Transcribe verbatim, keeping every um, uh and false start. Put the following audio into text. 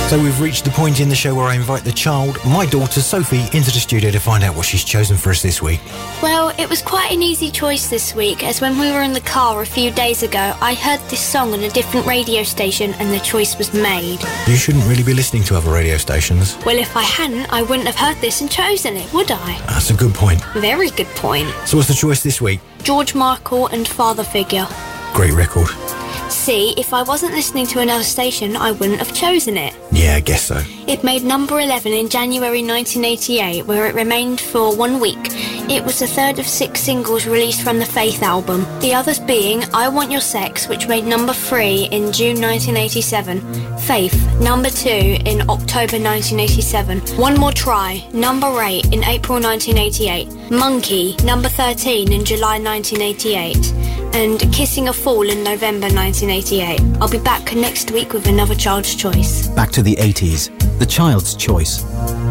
So we've reached the point in the show where I invite the child, my daughter Sophie, into the studio to find out what she's chosen for us this week. Well, it was quite an easy choice this week, as when we were in the car a few days ago, I heard this song on a different radio station and the choice was made. You shouldn't really be listening to other radio stations. Well, if I hadn't, I wouldn't have heard this and chosen it, would I? That's a good point. Very good point. So what's the choice this week? George Michael and Father Figure. Great record. See, if I wasn't listening to another station, I wouldn't have chosen it. Yeah, I guess so. It made number eleven in January nineteen eighty-eight, where it remained for one week. It was the third of six singles released from the Faith album, the others being I Want Your Sex, which made number three in June nineteen eighty-seven, Faith, number two in October nineteen eighty-seven, One More Try, number eight in April nineteen eighty-eight, Monkey, number thirteen in July nineteen eighty-eight, and Kissing a Fool in November nineteen eighty-eight. I'll be back next week with another Child's Choice. Back to the eighties, the Child's Choice.